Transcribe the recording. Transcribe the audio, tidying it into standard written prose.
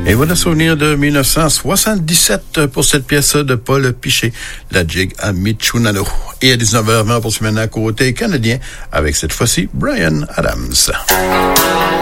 Et voilà, souvenir de 1977 pour cette pièce de Paul Piché, la jig à Michunalo. Et à 19h20 pour ce maintenant côté canadien, avec cette fois-ci Bryan Adams.